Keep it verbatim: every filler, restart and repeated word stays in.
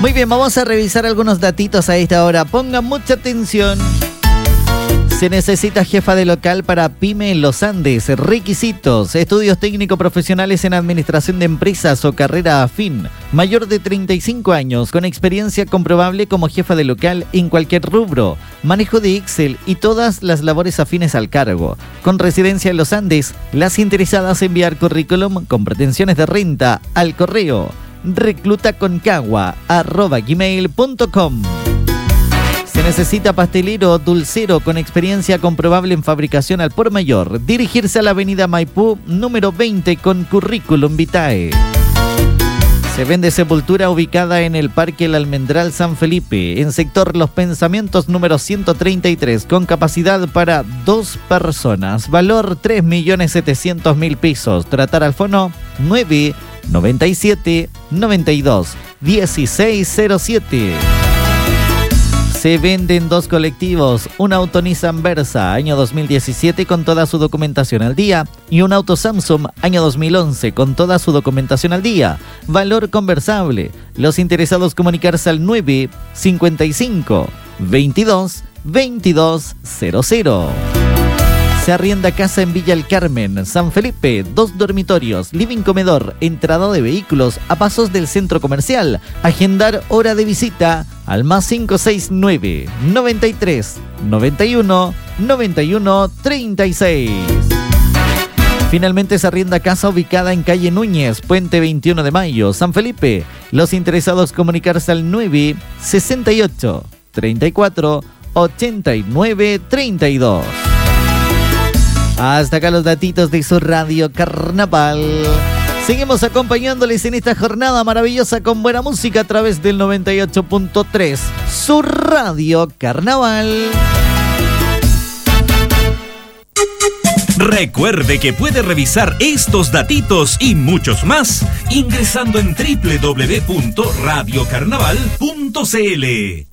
Muy bien, vamos a revisar algunos datitos a esta hora. Pongan mucha atención. Se necesita jefa de local para PYME en los Andes. Requisitos: estudios técnico profesionales en administración de empresas o carrera afín. Mayor de treinta y cinco años, con experiencia comprobable como jefa de local en cualquier rubro. Manejo de Excel y todas las labores afines al cargo. Con residencia en los Andes, las interesadas enviar currículum con pretensiones de renta al correo reclutaconcagua arroba gmail punto com. Se necesita pastelero o dulcero con experiencia comprobable en fabricación al por mayor. Dirigirse a la avenida Maipú, número veinte, con currículum vitae. Se vende sepultura ubicada en el Parque El Almendral San Felipe, en sector Los Pensamientos número ciento treinta y tres, con capacidad para dos personas. Valor tres millones setecientos mil pesos. Tratar al fono nueve noventa y siete noventa y dos dieciséis cero siete. Se venden dos colectivos, un auto Nissan Versa año dos mil diecisiete con toda su documentación al día y un auto Samsung año dos mil once con toda su documentación al día. Valor conversable. Los interesados comunicarse al nueve cincuenta y cinco veintidós veintidós cero cero. Se arrienda casa en Villa El Carmen, San Felipe, dos dormitorios, living comedor, entrada de vehículos a pasos del centro comercial. Agendar hora de visita al más cinco seis nueve noventa y tres noventa y uno noventa y uno treinta y seis. Finalmente se arrienda casa ubicada en calle Núñez, Puente veintiuno de Mayo, San Felipe. Los interesados comunicarse al nueve sesenta y ocho treinta y cuatro ochenta y nueve treinta y dos. Hasta acá los datitos de su Radio Carnaval. Seguimos acompañándoles en esta jornada maravillosa con buena música a través del noventa y ocho punto tres, su Radio Carnaval. Recuerde que puede revisar estos datitos y muchos más ingresando en doble u doble u doble u punto radio carnaval punto c l.